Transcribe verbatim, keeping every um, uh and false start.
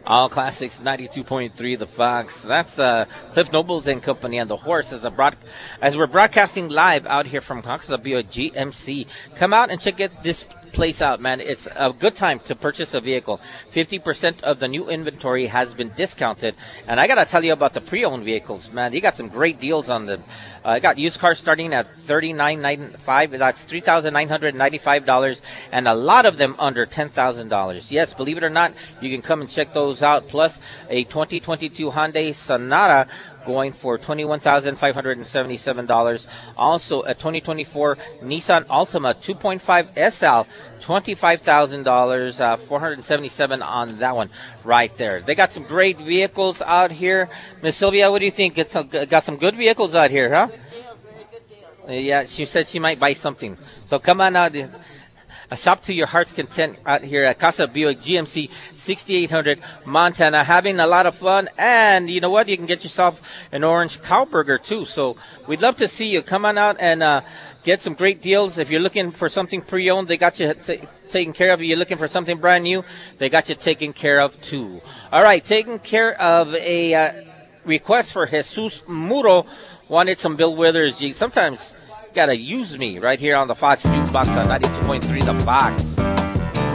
All Classics ninety-two point three, The Fox. That's uh, Cliff Nobles and Company and The Horse as, a broad- as we're broadcasting live out here from Coxsackie G M C. Come out and check it, this place out, man. It's a good time to purchase a vehicle. fifty percent of the new inventory has been discounted. And I got to tell you about the pre-owned vehicles, man. You got some great deals on them. Uh, I got used cars starting at thirty-nine ninety-five. That's three thousand nine hundred ninety-five dollars, and a lot of them under ten thousand dollars. Yes, believe it or not, you can come and check those out. Plus, a twenty twenty-two Hyundai Sonata going for twenty-one thousand five hundred seventy-seven dollars. Also, a twenty twenty-four Nissan Altima two point five S L, twenty-five thousand dollars, uh, four hundred seventy-seven dollars on that one right there. They got some great vehicles out here. Miss Sylvia, what do you think? It's some, got some good vehicles out here, huh? Good deals, very good deals. Uh, yeah, she said she might buy something. So come on out. A shop to your heart's content out here at Casa Buick G M C sixty-eight hundred Montana, having a lot of fun. And you know what? You can get yourself an orange cow burger too. So we'd love to see you. Come on out and uh, get some great deals. If you're looking for something pre-owned, they got you t- taken care of. If you're looking for something brand new, they got you taken care of too. All right, taking care of a uh, request for Jesus Muro. Wanted some Bill Withers. You sometimes gotta use me right here on the Fox Jukebox on ninety-two point three The Fox.